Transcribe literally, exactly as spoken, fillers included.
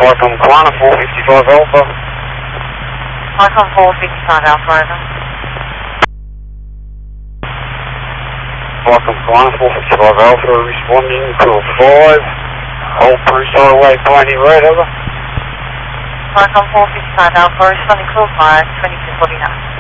Qualcomm Quanta four fifty-five Alpha. Qualcomm four fifty-five Alpha, over. Qualcomm Quanta four fifty-five Alpha responding to a five. Hold Bruce Highway Pioneer Road, over. Qualcomm four fifty-five Alpha responding to a five, twenty-two forty-nine.